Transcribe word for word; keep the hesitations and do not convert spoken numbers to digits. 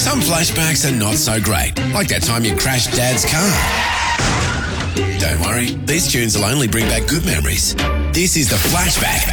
Some flashbacks are not so great, like that time you crashed Dad's car. Don't worry, these tunes will only bring back good memories. This is the Flashback